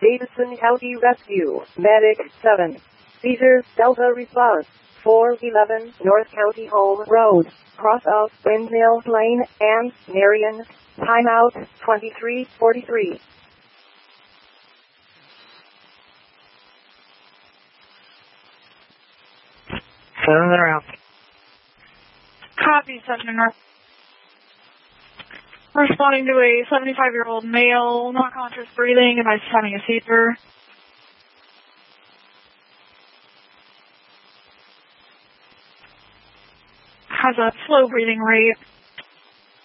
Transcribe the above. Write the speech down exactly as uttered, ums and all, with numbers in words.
Davidson County Rescue, Medic seven. Seizures, Delta response, four eleven North County Home Road, cross of Windmill Lane and Marion. Timeout, twenty-three forty-three. Seven that are out. Copy, seven North. Responding to a seventy-five-year-old male, not conscious breathing, and I having a seizure. Has a slow breathing rate.